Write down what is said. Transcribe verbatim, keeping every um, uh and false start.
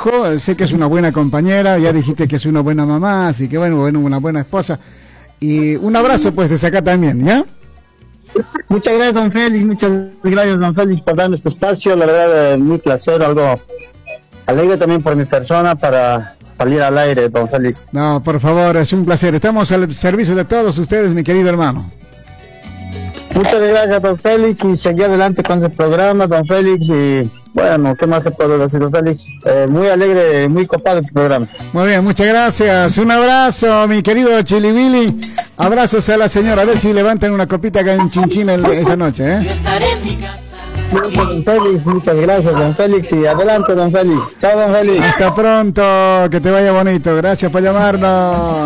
trabajo, sé que es una buena compañera, ya dijiste que es una buena mamá, así que bueno, bueno, una buena esposa. Y un abrazo pues desde acá también, ¿ya? Muchas gracias, don Félix, muchas gracias, don Félix, por darme este espacio. La verdad, eh, muy placer, algo alegre también por mi persona para salir al aire, don Félix. No, por favor, es un placer. Estamos al servicio de todos ustedes, mi querido hermano. Muchas gracias, don Félix, y seguir adelante con el programa, don Félix, y bueno, ¿qué más se puede decir, don Félix? Eh, muy alegre, muy copado el programa. Muy bien, muchas gracias. Un abrazo, mi querido Chilibili. Abrazos a la señora, a ver si levantan una copita acá en Chinchina esa noche, ¿eh? Don Félix, muchas gracias, don Félix, y adelante, don Félix. Chao, don Félix. Hasta pronto, que te vaya bonito. Gracias por llamarnos.